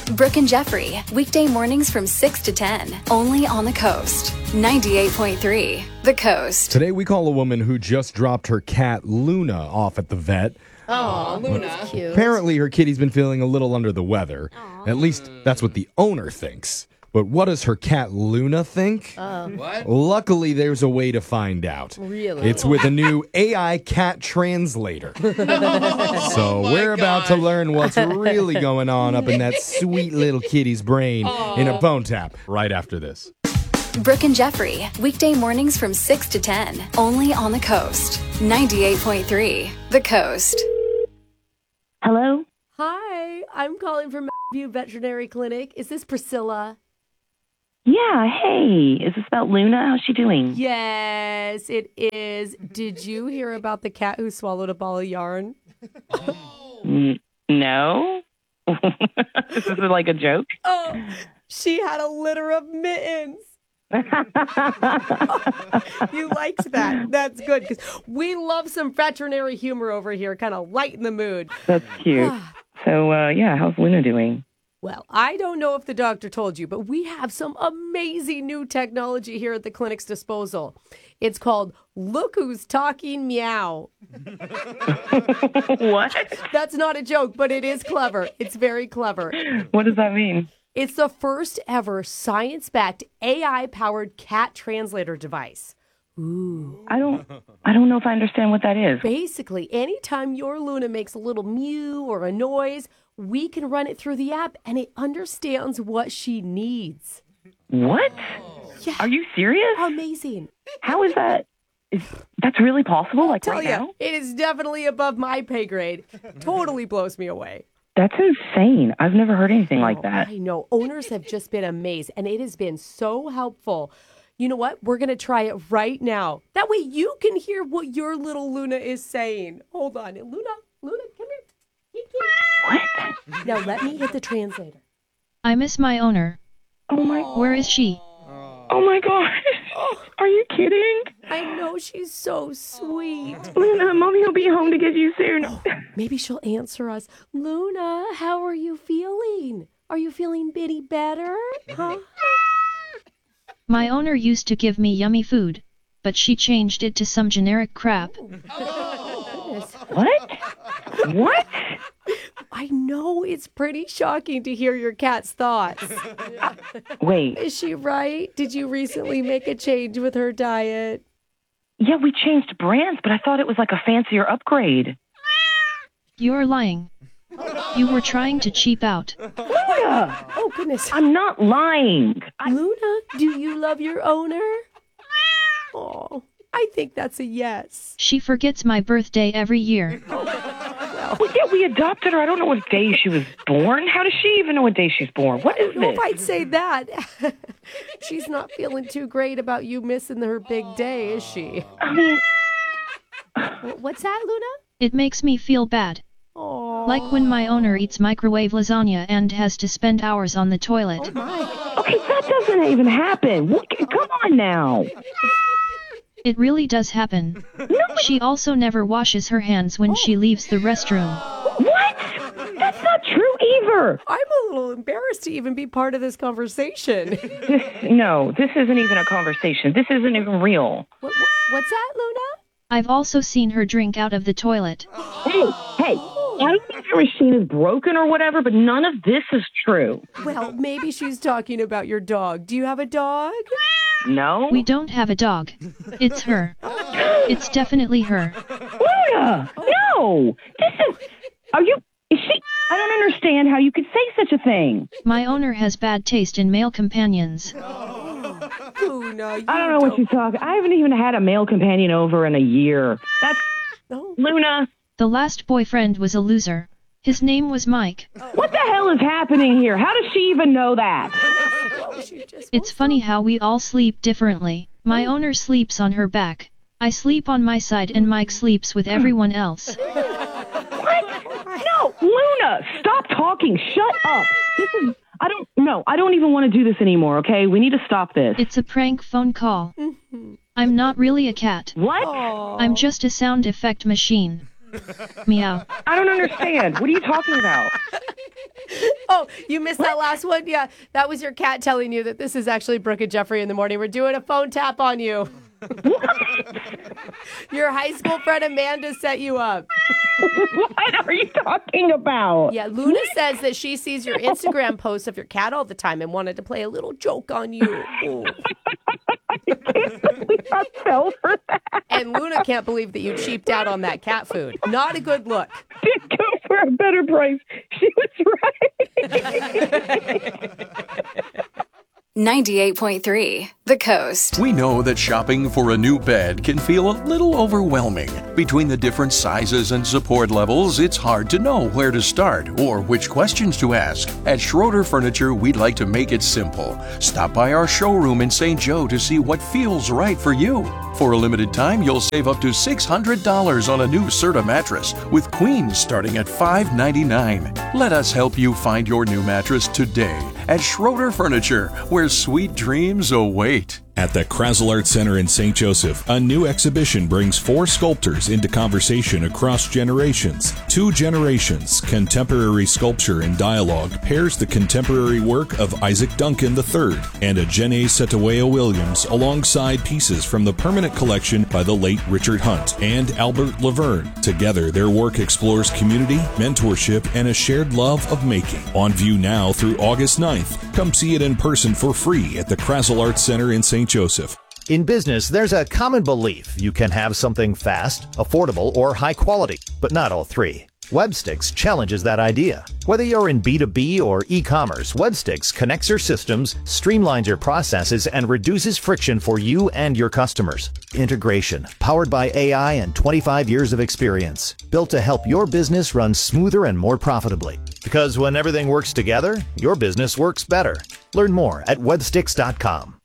Brooke and Jeffrey, weekday mornings from 6 to 10, only on the Coast. 98.3, The Coast. Today we call a woman who just dropped her cat Luna off at the vet. Oh, Luna. Cute. Apparently her kitty's been feeling a little under the weather. At least that's what the owner thinks. But what does her cat Luna think? What? Luckily, there's a way to find out. Really? It's with a new AI cat translator. So we're about to learn what's really going on up in that sweet little kitty's brain in a bone tap right after this. Brooke and Jeffrey, weekday mornings from 6 to 10, only on the Coast. 98.3, The Coast. Hello? Hi, I'm calling from View Veterinary Clinic. Is this Priscilla? Yeah, hey. Is this about Luna? How's she doing? Yes, it is. Did you hear about the cat who swallowed a ball of yarn? No? This is like a joke? Oh, she had a litter of mittens. You liked that. That's good because we love some veterinary humor over here, kind of lighten the mood. That's cute. So, yeah, how's Luna doing? Well, I don't know if the doctor told you, but we have some amazing new technology here at the clinic's disposal. It's called Look Who's Talking Meow. What? That's not a joke, but it is clever. It's very clever. What does that mean? It's the first ever science-backed AI-powered cat translator device. Ooh. I don't know if I understand what that is. Basically, anytime your Luna makes a little mew or a noise, we can run it through the app and it understands what she needs. What? Yeah. Are you serious? Amazing. How is that? That's really possible? Like Tell right you, now? it is definitely above my pay grade. Totally blows me away. That's insane. I've never heard anything like Oh, that. I know. Owners have just been amazed, and it has been so helpful. You know what? We're going to try it right now. That way you can hear what your little Luna is saying. Hold on. Luna, come here. Kiki. What? Now let me hit the translator. I miss my owner. Oh my Where is she? Oh my gosh. Are you kidding? I know she's so sweet. Luna, Mommy will be home to get you soon. Maybe she'll answer us. Luna, how are you feeling? Are you feeling any better? Huh? My owner used to give me yummy food, but she changed it to some generic crap. What? What? I know it's pretty shocking to hear your cat's thoughts. Wait. Is she right? Did you recently make a change with her diet? Yeah, we changed brands, but I thought it was like a fancier upgrade. You're lying. You were trying to cheap out. Luna! Oh, goodness. I'm not lying. Luna, do you love your owner? Oh, I think that's a yes. She forgets my birthday every year. Well, yeah, we adopted her. I don't know what day she was born. How does she even know what day she's born? What is I don't know this? if I'd say that. She's not feeling too great about you missing her big day, is she? I mean, What's that, Luna? It makes me feel bad. Oh, Like when my owner eats microwave lasagna and has to spend hours on the toilet. okay, that doesn't even happen. Come on now. It really does happen. She also never washes her hands when she leaves the restroom. What? That's not true either. I'm a little embarrassed to even be part of this conversation. This isn't even a conversation. This isn't even real. What's that, Luna? I've also seen her drink out of the toilet. Hey, I don't think your machine is broken or whatever, but none of this is true. Well, maybe she's talking about your dog. Do you have a dog? No? We don't have a dog. It's her. It's definitely her. Luna! No! Is she? I don't understand how you could say such a thing. My owner has bad taste in male companions. Luna, I don't know what you're talking. I haven't even had a male companion over in a year. That's Luna. The last boyfriend was a loser. His name was Mike. What the hell is happening here? How does she even know that? It's funny how we all sleep differently. My owner sleeps on her back. I sleep on my side and Mike sleeps with everyone else. What? No, Luna, stop talking. Shut up. I don't even want to do this anymore, okay? We need to stop this. It's a prank phone call. I'm not really a cat. What? I'm just a sound effect machine. Meow. I don't understand. What are you talking about? Oh, you missed that last one? Yeah, that was your cat telling you that this is actually Brooke and Jeffrey in the morning. We're doing a phone tap on you. Your high school friend Amanda set you up. What are you talking about? Yeah, Luna says that she sees your Instagram posts of your cat all the time and wanted to play a little joke on you. Ooh. I can't believe I fell for that. And Luna can't believe that you cheaped out on that cat food. Not a good look. Did go for a better price. She was right. 98.3 The Coast. We know that shopping for a new bed can feel a little overwhelming. Between the different sizes and support levels, it's hard to know where to start or which questions to ask. At Schroeder Furniture, we'd like to make it simple. Stop by our showroom in St. Joe to see what feels right for you. For a limited time, you'll save up to $600 on a new Serta mattress, with queens starting at $599. Let us help you find your new mattress today at Schroeder Furniture, where sweet dreams await. At the Krasl Art Center in St. Joseph, a new exhibition brings 4 sculptors into conversation across generations. 2 generations, contemporary sculpture and dialogue pairs the contemporary work of Isaac Duncan III and Ajene Setawaya Williams alongside pieces from the permanent collection by the late Richard Hunt and Albert Laverne. Together, their work explores community, mentorship, and a shared love of making. On view now through August 9th. Come see it in person for free at the Krasl Art Center in St. Joseph. In business, there's a common belief you can have something fast, affordable, or high quality, but not all three. Webstix challenges that idea. Whether you're in B2B or e-commerce, Webstix connects your systems, streamlines your processes, and reduces friction for you and your customers. Integration, powered by AI and 25 years of experience, built to help your business run smoother and more profitably. Because when everything works together, your business works better. Learn more at webstix.com.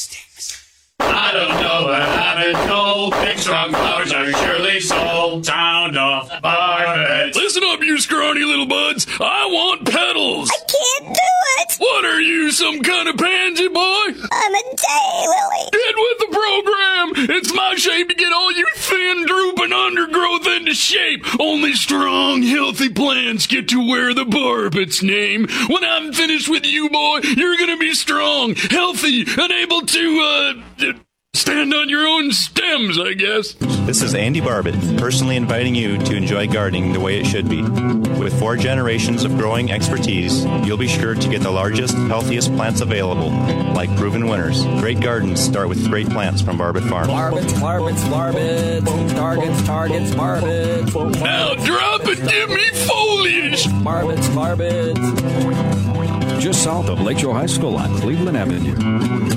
I don't know, but I've been told big strong flowers are surely sold. Sound off, Barbets. Listen up, you scrawny little buds. I want petals. I can't do it. What are you, some kind of pansy boy? I'm a daylily. Get with the program. It's my shape to get all you thin, drooping undergrowth into shape. Only strong, healthy plants get to wear the Barbets name. When I'm finished with you, boy, you're gonna be strong, healthy, and able to, stand on your own stems, I guess. This is Andy Barbet, personally inviting you to enjoy gardening the way it should be. With 4 generations of growing expertise, you'll be sure to get the largest, healthiest plants available, like proven winners. Great gardens start with great plants from Barbet Farms. Barbets, Barbets, Barbets, targets, targets, Barbets. Now drop and give me foliage. Barbets, Barbets. Just south of Lakeshore High School on Cleveland Avenue.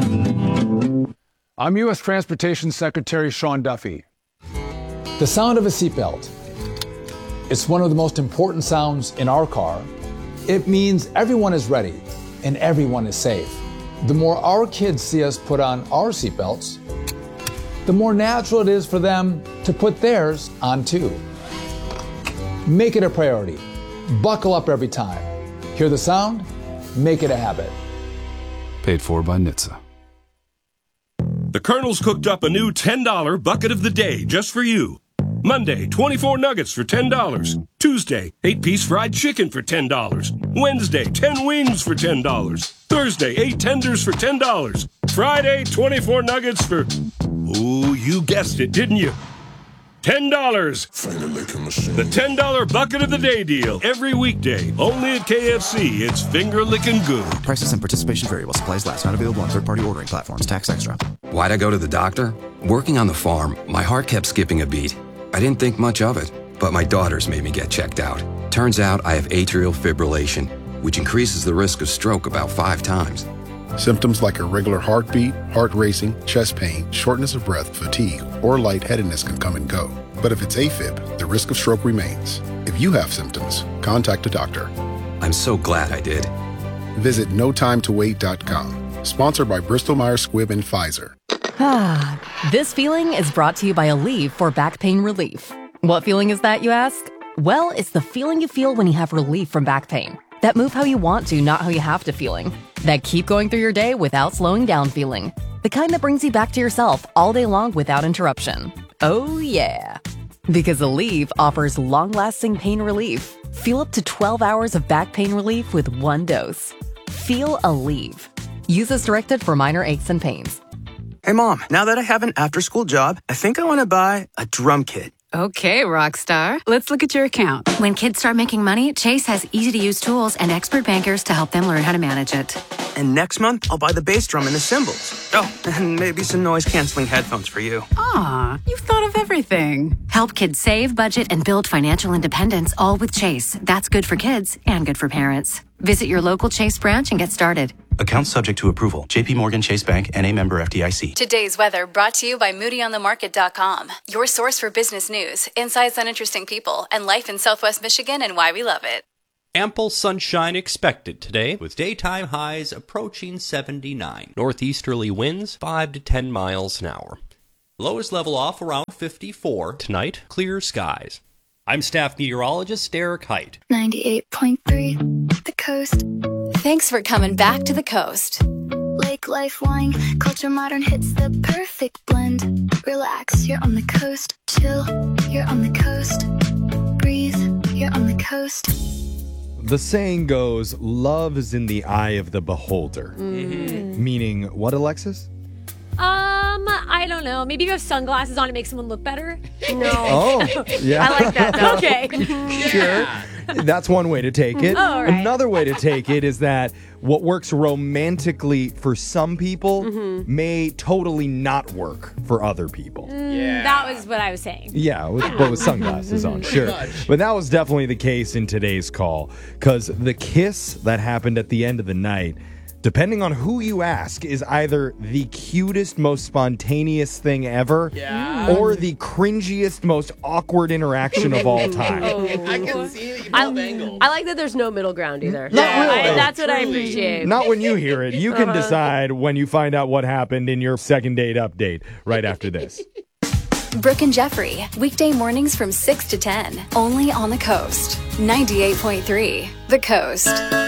I'm U.S. Transportation Secretary Sean Duffy. The sound of a seatbelt. It's one of the most important sounds in our car. It means everyone is ready and everyone is safe. The more our kids see us put on our seatbelts, the more natural it is for them to put theirs on too. Make it a priority. Buckle up every time. Hear the sound? Make it a habit. Paid for by NHTSA. The Colonel's cooked up a new $10 bucket of the day just for you. Monday, 24 nuggets for $10. Tuesday, 8-piece fried chicken for $10. Wednesday, 10 wings for $10. Thursday, 8 tenders for $10. Friday, 24 nuggets for... Ooh, you guessed it, didn't you? $10. The $10 bucket of the day deal. Every weekday. Only at KFC. It's finger-licking good. Prices and participation vary while supplies last. Not available on third-party ordering platforms. Tax extra. Why'd I go to the doctor? Working on the farm, my heart kept skipping a beat. I didn't think much of it, but my daughters made me get checked out. Turns out I have atrial fibrillation, which increases the risk of stroke about 5 times. Symptoms like irregular heartbeat, heart racing, chest pain, shortness of breath, fatigue, or lightheadedness can come and go. But if it's AFib, the risk of stroke remains. If you have symptoms, contact a doctor. I'm so glad I did. Visit notimetowait.com. Sponsored by Bristol Myers Squibb and Pfizer. This feeling is brought to you by Aleve for back pain relief. What feeling is that, you ask? Well, it's the feeling you feel when you have relief from back pain. That move how you want to, not how you have to feeling. That keep going through your day without slowing down feeling. The kind that brings you back to yourself all day long without interruption. Oh, yeah. Because Aleve offers long-lasting pain relief. Feel up to 12 hours of back pain relief with one dose. Feel Aleve. Use as directed for minor aches and pains. Hey, Mom, now that I have an after-school job, I think I want to buy a drum kit. Okay, Rockstar. Let's look at your account. When kids start making money, Chase has easy-to-use tools and expert bankers to help them learn how to manage it. And next month, I'll buy the bass drum and the cymbals. Oh, and maybe some noise-canceling headphones for you. Aw, you've thought of everything. Help kids save, budget, and build financial independence, all with Chase. That's good for kids and good for parents. Visit your local Chase branch and get started. Account subject to approval. JP Morgan Chase Bank, N.A. member FDIC. Today's weather brought to you by MoodyOnTheMarket.com, your source for business news, insights on interesting people, and life in Southwest Michigan and why we love it. Ample sunshine expected today, with daytime highs approaching 79. Northeasterly winds 5 to 10 miles an hour. Lows level off around 54. Tonight, clear skies. I'm staff meteorologist Derek Height. 98.3, The Coast. Thanks for coming back to The Coast. Lake life, wine, culture, modern hits the perfect blend. Relax, you're on the coast. Chill, you're on the coast. Breathe, you're on the coast. The saying goes, love is in the eye of the beholder. Meaning what, Alexis? I don't know. Maybe if you have sunglasses on, it makes someone look better. No. Oh, yeah. I like that, though. Okay. Sure. That's one way to take it. Oh, all right. Another way to take it is that what works romantically for some people may totally not work for other people. That was what I was saying. Yeah, with sunglasses on, sure. But that was definitely the case in today's call, because the kiss that happened at the end of the night, depending on who you ask, is either the cutest, most spontaneous thing ever, or the cringiest, most awkward interaction of all time. I can see it. I like that there's no middle ground either. Not really. That's what I appreciate. Not when you hear it. You can decide when you find out what happened in your second date update right after this. Brooke and Jeffrey, weekday mornings from 6 to 10, only on The Coast. 98.3, The Coast.